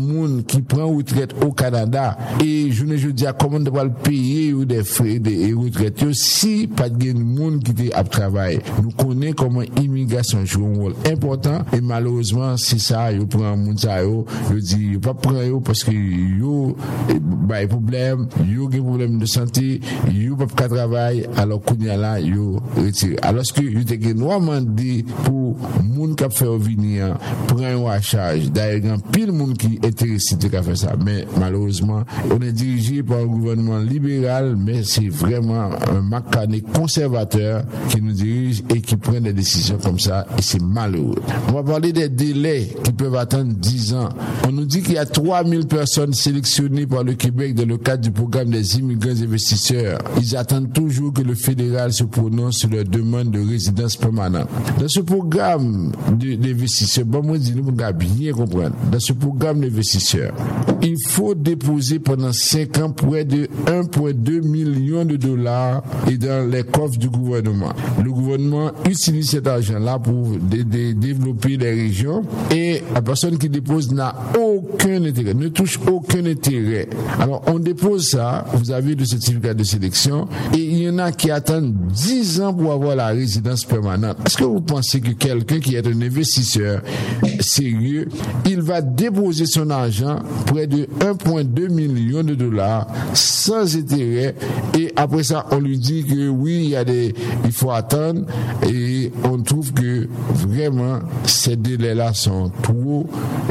monde qui prend retraite au Canada et je ne dis à comment on va le payer ou des frais de retraite si pas de monde qui était à travail. Nous connaissons comment immigration joue un rôle important et malheureusement c'est ça, il prend monde ça yo dit pas prendre yo parce que yo ba problème, yo des problèmes de santé, yo pas travail alors qu'on y a là yo retire. Alors que yo te normalement dit pour monde qui fait venir prendre à charge. D'ailleurs pile monde qui est intéressé de faire ça mais malheureusement on est dirigé par un gouvernement libéral mais c'est vraiment un macané conservateur qui nous dirige et qui prend des décisions comme ça et c'est malheureux. On va parler des délais qui peuvent attendre 10 ans. On nous dit qu'il y a 3000 personnes sélectionnées par le Québec dans le cadre du programme des immigrants investisseurs. Ils attendent toujours que le fédéral se prononce sur leur demande de résidence permanente. Dans ce programme d'investisseurs, bon, moi, dis-nous, on a bien comprendre. Dans ce programme d'investisseurs, il faut déposer pendant 5 ans près de 1,2 million de dollars et dans les coffres du gouvernement. Le gouvernement utilise cet argent-là pour développer les régions et la personne qui dépose n'a aucun intérêt, ne touche aucun intérêt. Alors, on dépose ça, vous avez le certificat de sélection et il y en a qui attendent 10 ans pour avoir la résidence permanente. Est-ce que vous pensez que quelqu'un qui est un investisseur sérieux, il va déposer son argent près de 1,2 million de dollars sans intérêt et après ça on lui dit que oui il faut attendre et on trouve que vraiment ces délais-là sont trop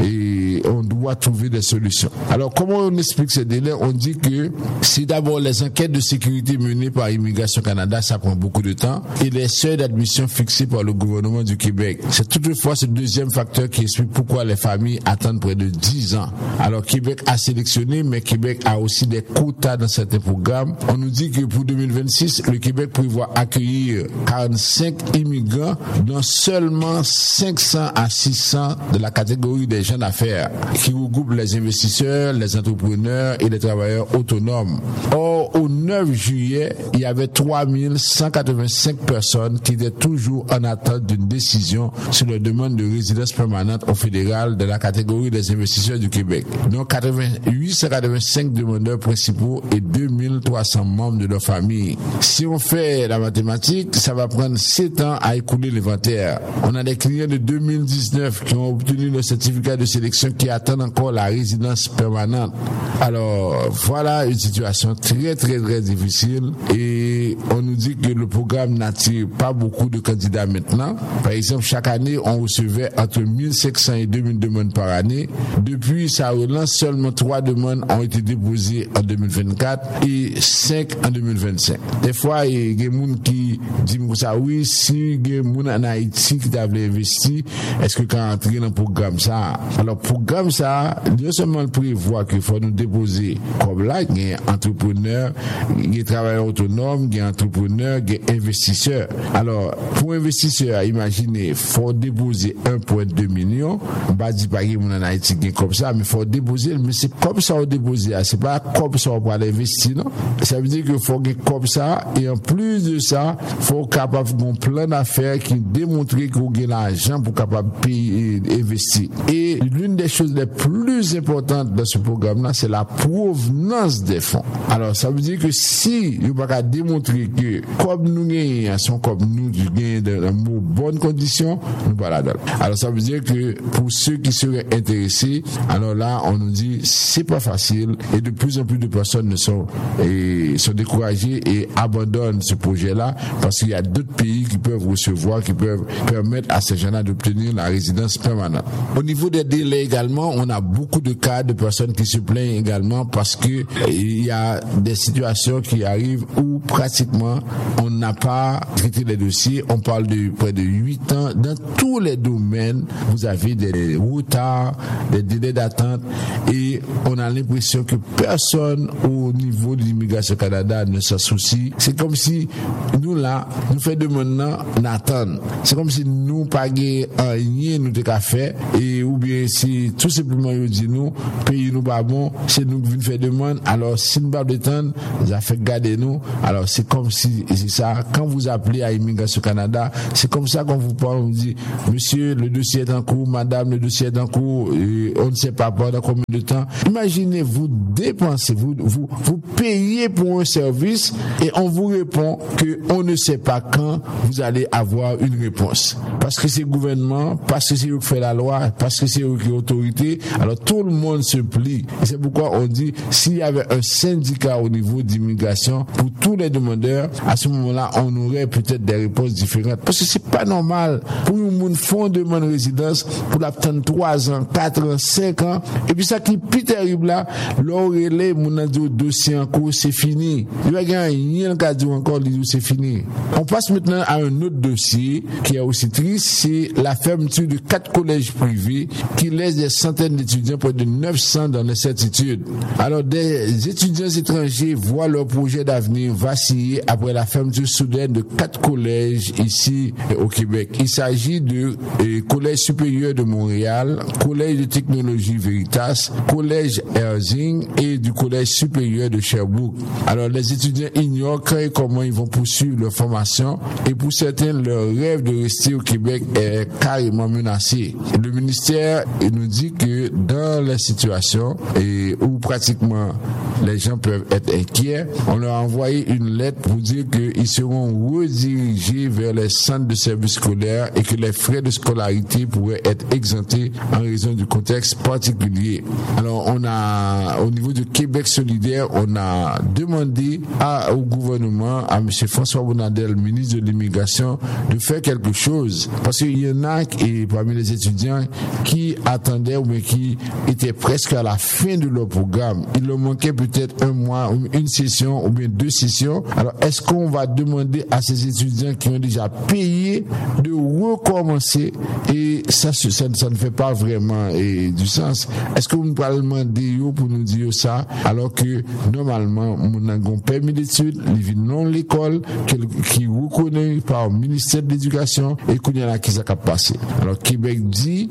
et on doit trouver des solutions. Alors comment on explique ces délais? On dit que c'est d'abord les enquêtes de sécurité menées par Immigration Canada, ça prend beaucoup de temps et les seuils d'admission fixés par le gouvernement du Québec. C'est toutefois ce deuxième facteur qui explique pourquoi les familles attendent près de 10 ans. Alors Québec a sélectionné, mais Québec a aussi des quotas dans certains programmes. On nous dit que pour 2026, le Québec prévoit accueillir 45 immigrants, dont seulement 500 à 600 de la catégorie des jeunes d'affaires, qui regroupent les investisseurs, les entrepreneurs et les travailleurs autonomes. Or, au 9 juillet, il y avait 3185 personnes qui étaient toujours en attente d'une décision sur leur demande de résidence permanente au fédéral de la catégorie des investisseurs du Québec. Donc 885 demandeurs principaux et 2300 membres de leur famille. Si on fait la mathématique, ça va prendre 7 ans à écouler l'inventaire. On a des clients de 2019 qui ont obtenu le certificat de sélection qui attendent encore la résidence permanente. Alors voilà une situation très très très difficile et on nous dit que le programme n'attire pas beaucoup de candidats maintenant. Par exemple, chaque année, on recevait entre 1500 et 2000 demandes par année. Depuis sa relance, seulement 3 demandes ont été déposées en 2024 et 5 en 2025. Des fois, il y a des gens qui disent ça, oui, si il y a des gens en Haïti qui avaient investi, est-ce que quand entrer dans le programme ça? Alors, programme ça, non seulement prévoit qu'il faut nous déposer comme là, il y a entrepreneurs, il y a travailleurs autonomes, il y a entrepreneurs, il y a investisseurs. Alors, pour investisseurs, imaginez, il faut déposer 1,2 million. On va dire pas qu'il y a en Haïti qui est comme ça, mais il faut déposer, mais c'est comme ça on déposer, c'est pas comme ça on va l'investir, non? Ça veut dire qu'il faut que comme ça, et en plus de ça, il faut capable d'un plan d'affaires qui démontre qu'on a l'argent pour capable payer et investir. Et l'une des choses les plus importantes dans ce programme-là, c'est la provenance des fonds. Alors, ça veut dire que si vous ne pas démontrer que comme nous gagnons, sont comme nous gagnons dans de bonnes conditions, nous pas là-dedans. Alors, ça veut dire que pour ceux qui seraient intéressés, alors là, on nous dit c'est pas facile et de plus en plus de personnes sont découragées et abandonnent ce projet-là parce qu'il y a d'autres pays qui peuvent recevoir, qui peuvent permettre à ces gens-là d'obtenir la résidence permanente. Au niveau des délais également, on a beaucoup de cas de personnes qui se plaignent également parce que il y a des situations qui arrivent où pratiquement on n'a pas traité les dossiers. On parle de près de 8 ans. Dans tous les domaines, vous avez des retards, des délais d'attente et on a l'impression que personne au niveau de l'immigration Canada ne s'en soucie. C'est comme si nous là, nous faisons de maintenant, on attend. C'est comme si nous pas rien nous de fait et ou bien si et tout simplement ils disent nous pays nous pas bon, c'est nous qui venons faire demande, alors si nous pas détendre ça fait garder nous, alors c'est comme si c'est ça quand vous appelez à Immigration Canada, c'est comme ça qu'on vous parle, on vous dit monsieur le dossier est en cours, madame le dossier est en cours, on ne sait pas pendant combien de temps. Imaginez vous dépensez, vous payez pour un service et on vous répond que on ne sait pas quand vous allez avoir une réponse. Parce que c'est le gouvernement, parce que c'est eux qui fait la loi, parce que c'est eux qui ont autorité, alors tout le monde se plie. Et c'est pourquoi on dit, s'il y avait un syndicat au niveau d'immigration, pour tous les demandeurs, à ce moment-là, on aurait peut-être des réponses différentes. Parce que c'est pas normal pour une monde font demande de résidence, pour l'attendre 3 ans, 4 ans, 5 ans, et puis ça qui est plus terrible là, l'orélé, mon dossier en cours, c'est fini. Il va gagner un cas encore, c'est fini. On passe maintenant à un autre dossier qui est aussi triste, c'est la fermeture de 4 collèges privés qui laissent des centaines d'étudiants, près de 900 dans l'incertitude. Alors, des étudiants étrangers voient leur projet d'avenir vaciller après la fermeture soudaine de 4 collèges ici au Québec. Il s'agit de Collège supérieur de Montréal, Collège de technologie Veritas, Collège Herzing et du Collège supérieur de Sherbrooke. Alors, les étudiants ignorent quand et comment ils vont poursuivre leur formation et pour certains, leur rêve de rester au Québec est carrément menacé. Le ministère nous dit que dans la situation où pratiquement les gens peuvent être inquiets, on leur a envoyé une lettre pour dire qu'ils seront redirigés vers les centres de services scolaires et que les frais de scolarité pourraient être exemptés en raison du contexte particulier. Alors, on a, au niveau de Québec solidaire, on a demandé au gouvernement, à M. François Bonnardel, ministre de l'immigration, de faire quelque chose. Parce qu'il y en a parmi les étudiants qui attendaient ou bien qui étaient presque à la fin de leur programme. Il leur manquait peut-être un mois, une session ou bien 2 sessions. Alors, est-ce qu'on va demander à ces étudiants qui ont déjà payé de recommencer? Et ça ne fait pas vraiment du sens. Est-ce que vous pouvez demander pour nous dire ça alors que normalement, nous avons permis d'études, ils viennent dans l'école, qui reconnaît par le ministère de l'Éducation et qu'on y a qui ça passé. Alors Québec dit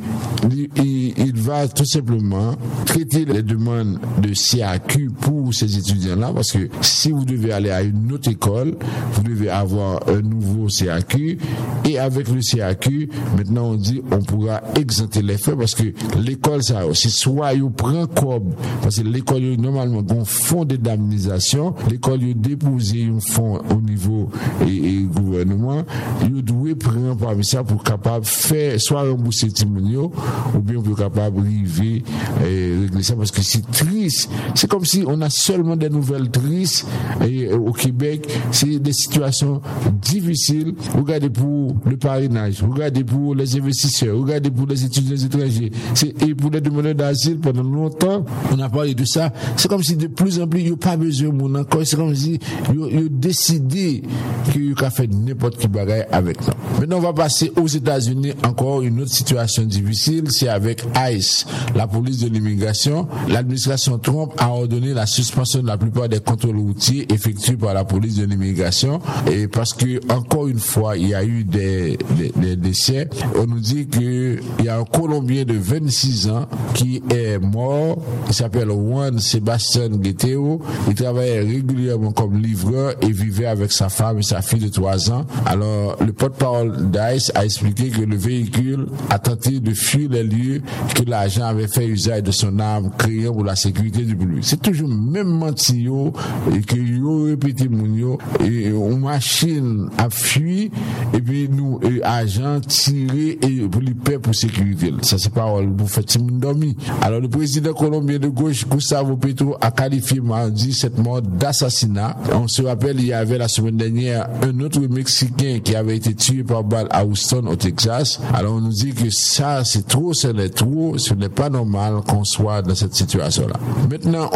il va tout simplement traiter les demandes de CAQ pour ces étudiants-là parce que si vous devez aller à une autre école, vous devez avoir un nouveau CAQ et avec le CAQ, maintenant on dit on pourra exempter les frais parce que l'école ça c'est soit il prend comme parce que l'école normalement un fonds d'indemnisation, l'école il dépose un fonds au niveau et gouvernement, il doit prendre parmi ça pour capable faire soit rembourser Timonio ou bien pour capable arriver régler ça parce que c'est triste. C'est comme si on a seulement des nouvelles tristes au Québec, c'est des situations difficiles. Regardez pour le parrainage, regardez pour les investisseurs, regardez pour les étudiants étrangers, et pour les demandeurs d'asile pendant longtemps, on a parlé de ça. C'est comme si de plus en plus il n'y a pas besoin de encore, c'est comme si il a décidé qu'il a fait n'importe qui bagaille avec nous. Maintenant on va passer aux États-Unis, encore une autre situation difficile, c'est avec ICE, la police de l'immigration. L'administration Trump a ordonné la suspension de la plupart des contrôles routiers effectués par la police de l'immigration et parce que encore une fois il y a eu des décès. On nous dit que il y a un Colombien de 26 ans qui est mort, il s'appelle Juan Sebastián Guetero. Il travaillait régulièrement comme livreur et vivait avec sa femme et sa fille de 3 ans. Alors le porte-parole d'ICE a expliqué que le véhicule a tenté de fuir les lieux, que l'agent avait fait usage de son arme criant pour la sécurité du public. C'est toujours même menti et que yo répété mon et une machine a fui et puis nous agents tiré et pour lui paix pour sécurité. Ça c'est parole pour faire Timon dormi. Alors le président colombien de gauche Gustavo Petro a qualifié mardi cette mort d'assassinat. On se rappelle il y avait la semaine dernière un autre Mexicain qui avait été tué par balle à Houston au Texas. Alors on nous dit que ça c'est trop, ce n'est pas normal qu'on soit dans cette situation là. Maintenant on apprend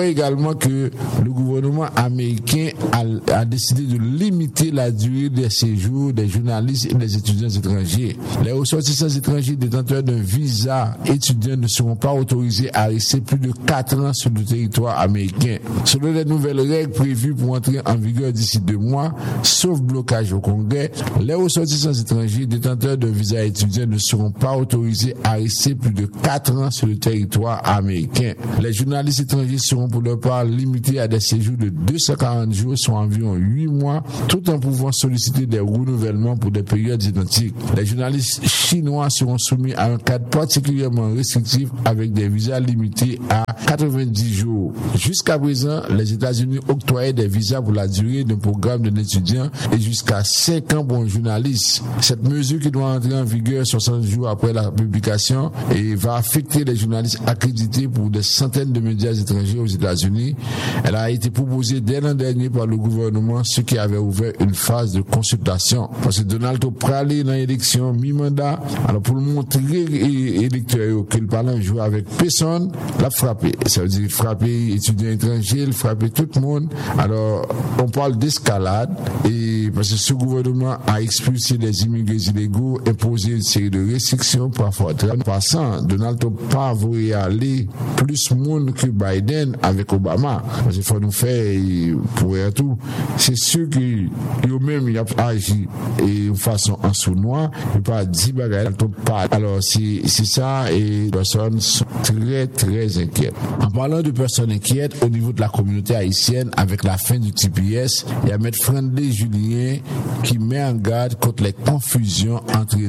également que le gouvernement américain a décidé de limiter la durée des séjours des journalistes et des étudiants étrangers. Les ressortissants étrangers détenteurs d'un visa étudiant ne seront pas autorisés à rester plus de 4 ans sur le territoire américain. Selon les nouvelles règles prévues pour entrer en vigueur d'ici 2 mois, sauf blocage au Congrès, les ressortissants étrangers détenteurs d'un visa étudiant ne seront pas autorisés à rester plus de 4 ans sur le territoire américain. Les journalistes étrangers seront pour leur part limités à des séjours de 240 jours, soit environ 8 mois, tout en pouvant solliciter des renouvellements pour des périodes identiques. Les journalistes chinois seront soumis à un cadre particulièrement restrictif avec des visas limités à 90 jours. Jusqu'à présent, les États-Unis octroyaient des visas pour la durée d'un programme d'un étudiant et jusqu'à 5 ans pour un journaliste. Cette mesure, qui doit entrer en vigueur 60 jours après la publication, et va affecter les journalistes accrédités pour des centaines de médias étrangers aux États-Unis. Elle a été proposée dès l'an dernier par le gouvernement, ce qui avait ouvert une phase de consultation. Parce que Donald Trump pralé dans l'élection mi-mandat, alors pour montrer électeurs que le parlement joue avec personne, l'a frappé. Ça veut dire frapper étudiants étrangers, frapper tout le monde. Alors, on parle d'escalade, et parce que ce gouvernement a expulsé des immigrés illégaux, imposé une série de restrictions parfois. En passant, Donald Trump pas voulu aller plus monde que Biden avec Obama. Parce qu'il faut nous faire pour tout. C'est sûr que eux-mêmes ils ont agi de façon en sous-noir, et pas 10 bagages. Alors c'est ça, et les personnes sont très très inquiètes. En parlant de personnes inquiètes au niveau de la communauté haïtienne, avec la fin du TPS, il y a M. Friendly Julien qui met en garde contre les confusions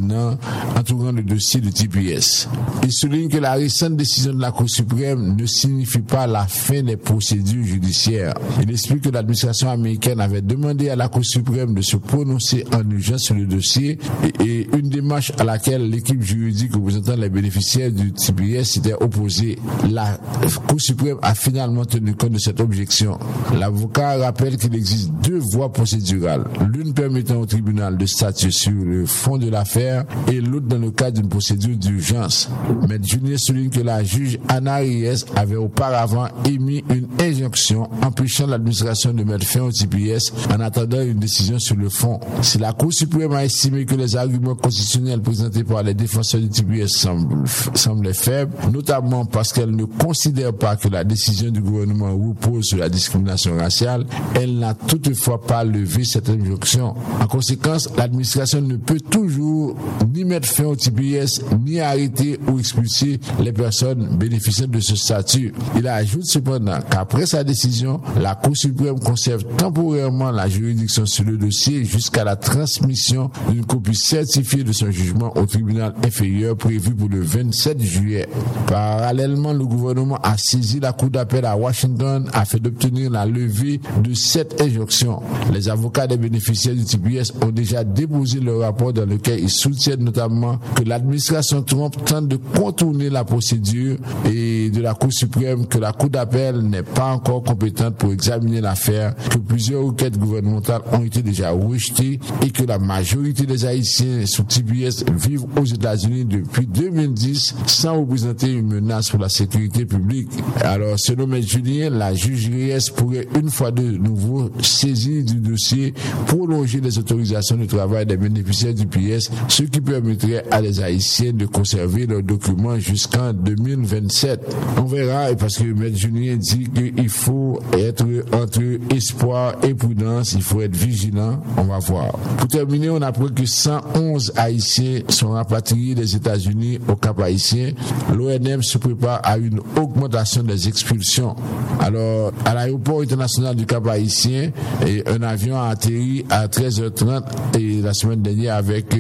entourant le dossier du TPS. Il souligne que la récente décision de la Cour suprême ne signifie pas la fin des procédures judiciaires. Il explique que l'administration américaine avait demandé à la Cour suprême de se prononcer en urgence sur le dossier, et une démarche à laquelle l'équipe juridique représentant les bénéficiaires du TPS s'était opposée. La Cour suprême a finalement tenu compte de cette objection. L'avocat rappelle qu'il existe 2 voies procédurales, l'une permettant au tribunal de statuer sur le fond de l'affaire et l'autre dans le cadre d'une procédure d'urgence. M. Junior souligne que la juge Anna Reyes avait auparavant émis une injonction empêchant l'administration de mettre fin au TPS en attendant une décision sur le fond. Si la Cour suprême a estimé que les arguments constitutionnels présentés par les défenseurs du TPS semblaient faibles, notamment parce qu'elle ne considère pas que la décision du gouvernement repose sur la discrimination raciale, elle n'a toutefois pas levé cette injonction. En conséquence, l'administration ne peut toujours ni mettre fin au TPS, ni arrêter ou expulser les personnes bénéficiant de ce statut. Il ajoute cependant qu'après sa décision, la Cour suprême conserve temporairement la juridiction sur le dossier jusqu'à la transmission d'une copie certifiée de son jugement au tribunal inférieur prévu pour le 27 juillet. Parallèlement, le gouvernement a saisi la Cour d'appel à Washington afin d'obtenir la levée de cette injonction. Les avocats des bénéficiaires du TPS ont déjà déposé leur rapport dans lequel ils soutiennent notamment que l'administration Trump tente de contourner la procédure et de la Cour suprême, que la Cour d'appel n'est pas encore compétente pour examiner l'affaire, que plusieurs requêtes gouvernementales ont été déjà rejetées et que la majorité des Haïtiens sous TPS vivent aux États-Unis depuis 2010 sans représenter une menace pour la sécurité publique. Alors, selon M. Julien, la juge Reyes pourrait une fois de nouveau saisir du dossier, prolonger les autorisations de travail des bénéficiaires du TPS, ce qui permettrait à les Haïtiens de conserver leurs documents jusqu'en 2027. On verra, parce que M. Julien dit qu'il faut être entre espoir et prudence, il faut être vigilant. On va voir. Pour terminer, on apprend que 111 Haïtiens sont rapatriés des États-Unis au Cap-Haïtien. L'ONM se prépare à une augmentation des expulsions. Alors, à l'aéroport international du Cap-Haïtien, un avion a atterri à 13h30 et la semaine dernière avec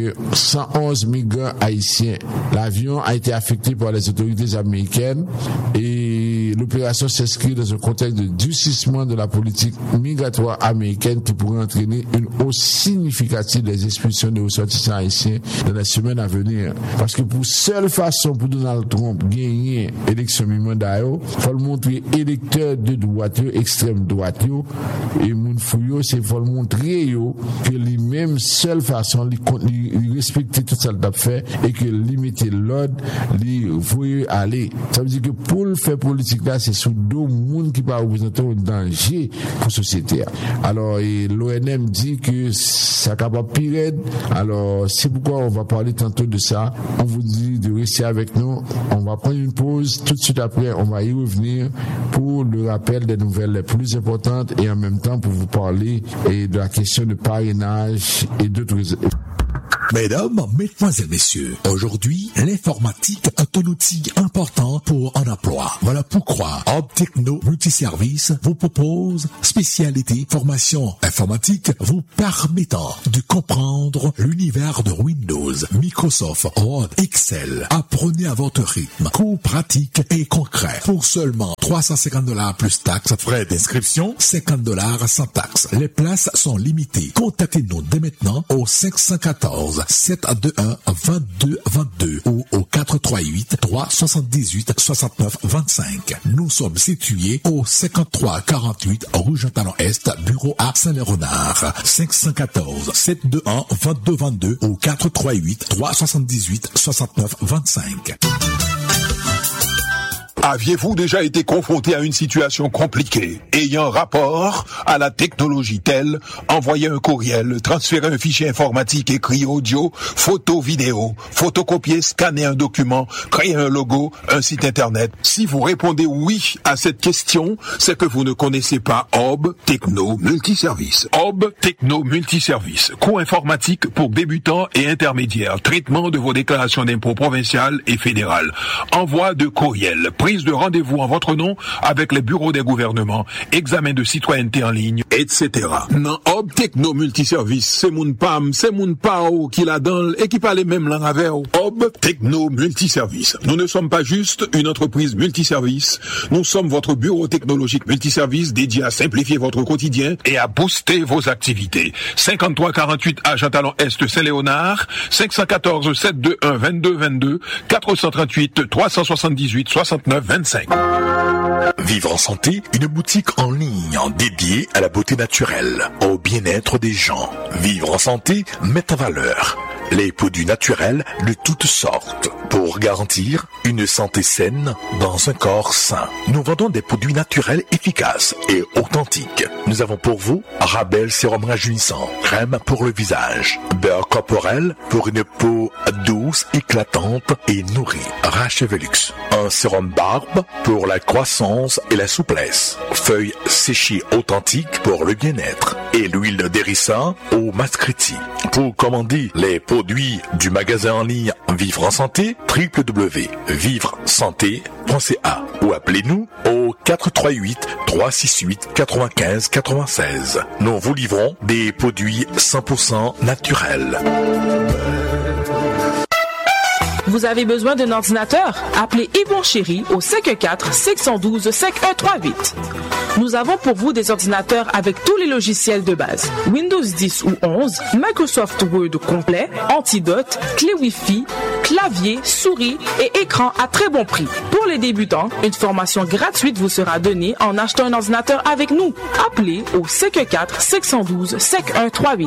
111 migrants haïtiens. L'avion a été affecté par les autorités américaines et l'opération s'inscrit dans un contexte de durcissement de la politique migratoire américaine qui pourrait entraîner une hausse significative des expulsions de ressortissants haïtiens dans les semaines à venir. Parce que pour seule façon pour Donald Trump gagner l'élection mi-mandat, il faut le montrer électeur de droite, extrême droite, et moun fouyo, c'est faut le montrer que lui-même seule façon, il respecter tout ça le t'a fait et que limiter l'ordre, li voyer aller. Ça veut dire que pour le faire politique là, c'est sous deux monde qui va représenter un danger pour la société. Alors, l'ONM dit que ça capable pire. Alors, c'est pourquoi on va parler tantôt de ça. On vous dit de rester avec nous. On va prendre une pause. Tout de suite après, on va y revenir pour le rappel des nouvelles les plus importantes et en même temps pour vous parler de la question de parrainage et d'autres. Mesdames, mesdemoiselles, messieurs, aujourd'hui, l'informatique est un outil important pour un emploi. Voilà pourquoi Hub Techno Multiservice vous propose spécialité formation informatique vous permettant de comprendre l'univers de Windows, Microsoft, Word, Excel. Apprenez à votre rythme, cours pratiques et concrets pour seulement $350 plus taxes, frais d'inscription, $50 sans taxes. Les places sont limitées. Contactez-nous dès maintenant au 514-721-2222 ou au 438-378-6925. Nous sommes situés au 5348 rue Jean-Talon-Est, bureau à Saint-Léonard. 514-721-2222 ou 438-378-6925. Aviez-vous déjà été confronté à une situation compliquée, ayant rapport à la technologie telle, envoyer un courriel, transférer un fichier informatique écrit audio, photo, vidéo, photocopier, scanner un document, créer un logo, un site internet? Si vous répondez oui à cette question, c'est que vous ne connaissez pas Hub Techno Multiservice. Hub Techno Multiservice, cours informatique pour débutants et intermédiaires, traitement de vos déclarations d'impôts provinciales et fédérales, envoi de courriel, prise de rendez-vous en votre nom avec les bureaux des gouvernements, examen de citoyenneté en ligne, etc. Non, Hub Techno Multiservice, c'est mon PAM, c'est mon PAO qui la donne et qui parle même langue avec. Hub Techno Multiservice. Nous ne sommes pas juste une entreprise multiservice, nous sommes votre bureau technologique multiservice dédié à simplifier votre quotidien et à booster vos activités. 5348 à Jean-Talon-Est Saint-Léonard, 514-721-2222, 438-378-6925. Vivre en santé, une boutique en ligne dédiée à la beauté naturelle, au bien-être des gens. Vivre en santé met en valeur les produits naturels de toutes sortes pour garantir une santé saine dans un corps sain. Nous vendons des produits naturels efficaces et authentiques. Nous avons pour vous Rabel sérum rajeunissant, crème pour le visage, beurre corporel pour une peau douce, éclatante et nourrie, Rachevelux, un sérum barbe pour la croissance et la souplesse, feuilles séchées authentiques pour le bien-être et l'huile d'hérissant au mascriti. Pour commander les produits du magasin en ligne Vivre en Santé, www.vivresanté.ca ou appelez-nous au 438-368-95-96. Nous vous livrons des produits 100% naturels. Vous avez besoin d'un ordinateur? Appelez Yvon Chéri au 514-612-5138. Nous avons pour vous des ordinateurs avec tous les logiciels de base. Windows 10 ou 11, Microsoft Word complet, antidote, clé Wi-Fi, clavier, souris et écran à très bon prix. Pour les débutants, une formation gratuite vous sera donnée en achetant un ordinateur avec nous. Appelez au 514-612-5138.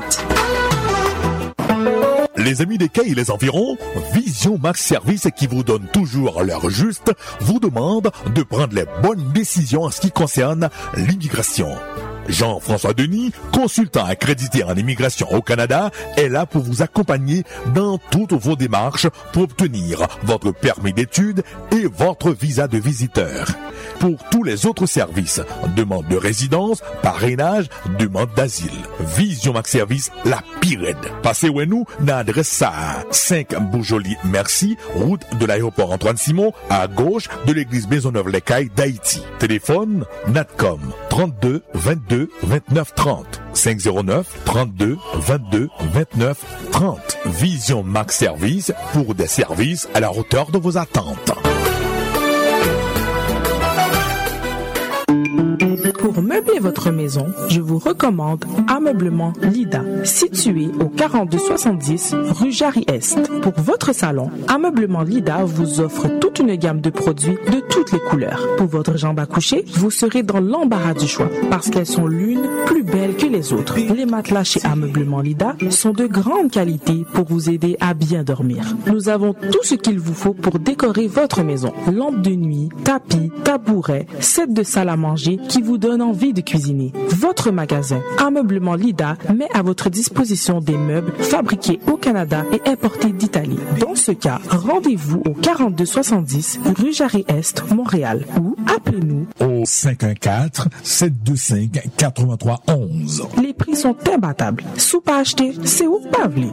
Les amis des quais et les environs, Vision Max Service qui vous donne toujours l'heure juste, vous demande de prendre les bonnes décisions en ce qui concerne l'immigration. Jean-François Denis, consultant accrédité en immigration au Canada, est là pour vous accompagner dans toutes vos démarches pour obtenir votre permis d'études et votre visa de visiteur. Pour tous les autres services, demande de résidence, parrainage, demande d'asile. Vision Max Service, la pirède. Passez où nous, l'adresse ça, 5 Bourjoli Merci, route de l'aéroport Antoine-Simon, à gauche de l'église Maisonneuve-les-Cailles d'Haïti. Téléphone, Natcom, 32 22 29 30. 509 32 22 29 30. Vision Max Service pour des services à la hauteur de vos attentes. Pour meubler votre maison, je vous recommande Ameublement Lida, situé au 4270 rue Jarry-Est. Pour votre salon, Ameublement Lida vous offre toute une gamme de produits de toutes les couleurs. Pour votre jambe à coucher, vous serez dans l'embarras du choix parce qu'elles sont l'une plus belle que les autres. Les matelas chez Ameublement Lida sont de grande qualité pour vous aider à bien dormir. Nous avons tout ce qu'il vous faut pour décorer votre maison. Lampe de nuit, tapis, tabouret, set de salle à manger qui vous donne envie de cuisiner. Votre magasin Ameublement Lida met à votre disposition des meubles fabriqués au Canada et importés d'Italie. Dans ce cas, rendez-vous au 4270 rue Jarry-Est, Montréal ou appelez-nous au 514-725-8311. Les prix sont imbattables. Sous pas acheter, c'est où pas v'lé.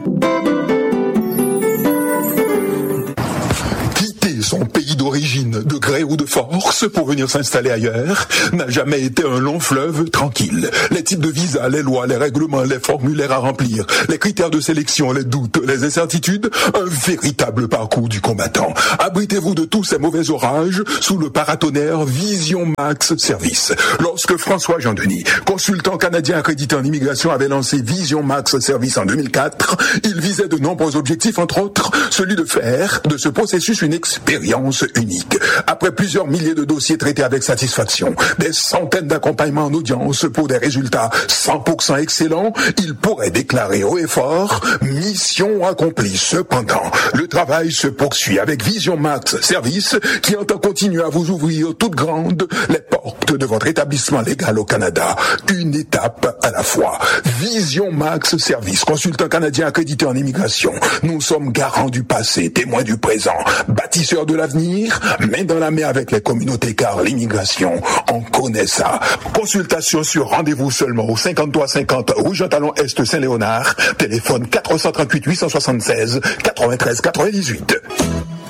Son pays d'origine, de gré ou de force, pour venir s'installer ailleurs, n'a jamais été un long fleuve tranquille. Les types de visas, les lois, les règlements, les formulaires à remplir, les critères de sélection, les doutes, les incertitudes, un véritable parcours du combattant. Abritez-vous de tous ces mauvais orages sous le paratonnerre Vision Max Service. Lorsque François Jean-Denis, consultant canadien accrédité en immigration, avait lancé Vision Max Service en 2004, il visait de nombreux objectifs, entre autres, celui de faire de ce processus une expérience unique. Après plusieurs milliers de dossiers traités avec satisfaction, des centaines d'accompagnements en audience pour des résultats 100% excellents, il pourrait déclarer haut et fort mission accomplie. Cependant, le travail se poursuit avec Vision Max Service qui entend continuer à vous ouvrir toutes grandes les portes de votre établissement légal au Canada, une étape à la fois. Vision Max Service, consultant canadien accrédité en immigration. Nous sommes garants du passé, témoins du présent, bâtisseurs de l'avenir, main dans la main avec les communautés, car l'immigration, on connaît ça. Consultation sur rendez-vous seulement au 5350 rue Jean-Talon Est Saint-Léonard, téléphone 438 876 93 98.